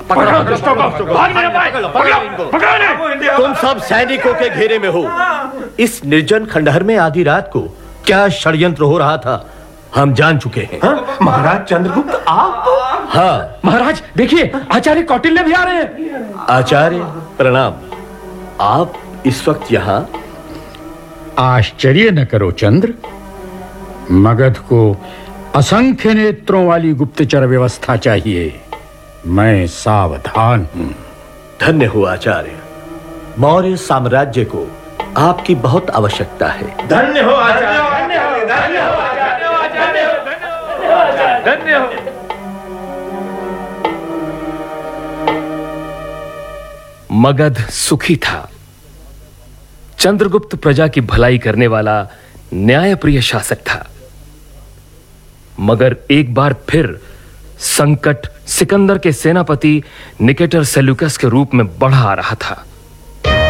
तुम सब सैनिकों के घेरे में हो। इस निर्जन खंडहर में आधी रात को क्या षड्यंत्र हो रहा था हम जान चुके हैं। महाराज चंद्रगुप्त आप? हाँ महाराज देखिए, आचार्य कौटिल्य भी आ रहे हैं। आचार्य प्रणाम। आप इस वक्त यहाँ? आश्चर्य न करो चंद्र, मगध को असंख्य नेत्रों वाली गुप्तचर व्यवस्था चाहिए। मैं सावधान हूं। धन्य हो आचार्य, मौर्य साम्राज्य को आपकी बहुत आवश्यकता है। धन्य हो आचार्य, धन्य हो धन्य हो। मगध सुखी था। चंद्रगुप्त प्रजा की भलाई करने वाला न्यायप्रिय शासक था। मगर एक बार फिर संकट सिकंदर के सेनापति निकेटर सेल्यूकस के रूप में बढ़ा आ रहा था।